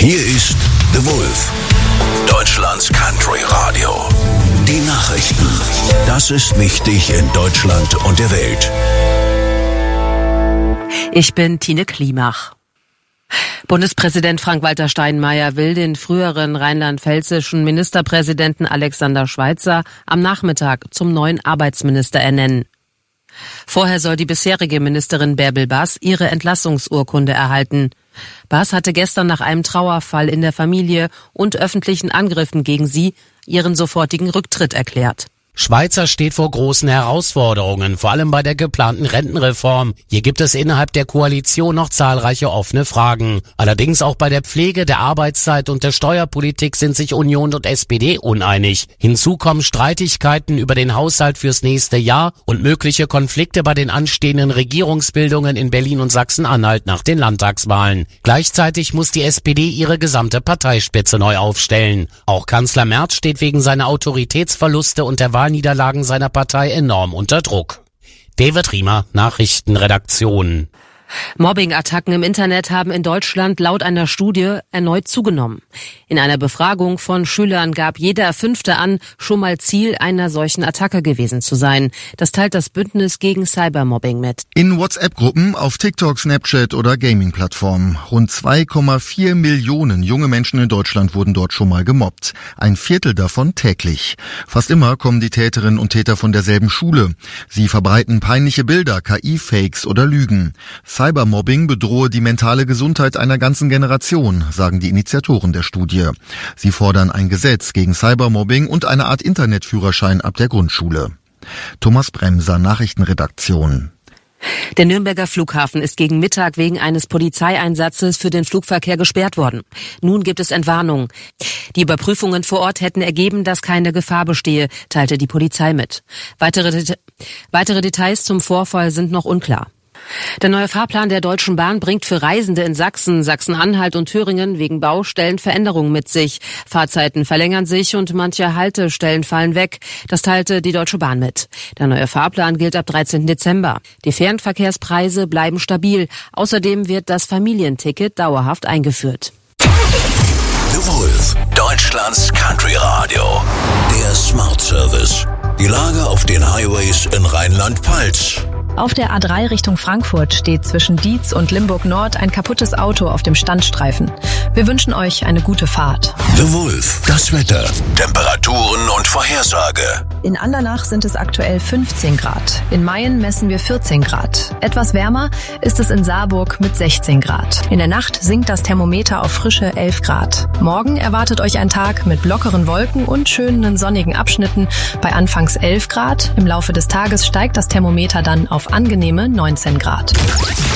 Hier ist The Wolf, Deutschlands Country Radio. Die Nachrichten. Das ist wichtig in Deutschland und der Welt. Ich bin Tine Klimach. Bundespräsident Frank-Walter Steinmeier will den früheren rheinland-pfälzischen Ministerpräsidenten Alexander Schweitzer am Nachmittag zum neuen Arbeitsminister ernennen. Vorher soll die bisherige Ministerin Bärbel Bass ihre Entlassungsurkunde erhalten. Bass hatte gestern nach einem Trauerfall in der Familie und öffentlichen Angriffen gegen sie ihren sofortigen Rücktritt erklärt. Schweitzer steht vor großen Herausforderungen, vor allem bei der geplanten Rentenreform. Hier gibt es innerhalb der Koalition noch zahlreiche offene Fragen. Allerdings auch bei der Pflege, der Arbeitszeit und der Steuerpolitik sind sich Union und SPD uneinig. Hinzu kommen Streitigkeiten über den Haushalt fürs nächste Jahr und mögliche Konflikte bei den anstehenden Regierungsbildungen in Berlin und Sachsen-Anhalt nach den Landtagswahlen. Gleichzeitig muss die SPD ihre gesamte Parteispitze neu aufstellen. Auch Kanzler Merz steht wegen seiner Autoritätsverluste und der Wahlniederlagen seiner Partei enorm unter Druck. David Riemer, Nachrichtenredaktion. Mobbing-Attacken im Internet haben in Deutschland laut einer Studie erneut zugenommen. In einer Befragung von Schülern gab jeder Fünfte an, schon mal Ziel einer solchen Attacke gewesen zu sein. Das teilt das Bündnis gegen Cybermobbing mit. In WhatsApp-Gruppen, auf TikTok, Snapchat oder Gaming-Plattformen. Rund 2,4 Millionen junge Menschen in Deutschland wurden dort schon mal gemobbt. Ein Viertel davon täglich. Fast immer kommen die Täterinnen und Täter von derselben Schule. Sie verbreiten peinliche Bilder, KI-Fakes oder Lügen. Cybermobbing bedrohe die mentale Gesundheit einer ganzen Generation, sagen die Initiatoren der Studie. Sie fordern ein Gesetz gegen Cybermobbing und eine Art Internetführerschein ab der Grundschule. Thomas Bremser, Nachrichtenredaktion. Der Nürnberger Flughafen ist gegen Mittag wegen eines Polizeieinsatzes für den Flugverkehr gesperrt worden. Nun gibt es Entwarnung. Die Überprüfungen vor Ort hätten ergeben, dass keine Gefahr bestehe, teilte die Polizei mit. Weitere Details zum Vorfall sind noch unklar. Der neue Fahrplan der Deutschen Bahn bringt für Reisende in Sachsen, Sachsen-Anhalt und Thüringen wegen Baustellen Veränderungen mit sich. Fahrzeiten verlängern sich und manche Haltestellen fallen weg. Das teilte die Deutsche Bahn mit. Der neue Fahrplan gilt ab 13. Dezember. Die Fernverkehrspreise bleiben stabil. Außerdem wird das Familienticket dauerhaft eingeführt. The Wolf, Deutschlands Country Radio. Der Smart Service. Die Lage auf den Highways in Rheinland-Pfalz. Auf der A3 Richtung Frankfurt steht zwischen Dietz und Limburg Nord ein kaputtes Auto auf dem Standstreifen. Wir wünschen euch eine gute Fahrt. The Wolf, das Wetter, Temperaturen und Vorhersage. In Andernach sind es aktuell 15 Grad. In Mayen messen wir 14 Grad. Etwas wärmer ist es in Saarburg mit 16 Grad. In der Nacht sinkt das Thermometer auf frische 11 Grad. Morgen erwartet euch ein Tag mit lockeren Wolken und schönen sonnigen Abschnitten bei anfangs 11 Grad. Im Laufe des Tages steigt das Thermometer dann auf angenehme 19 Grad.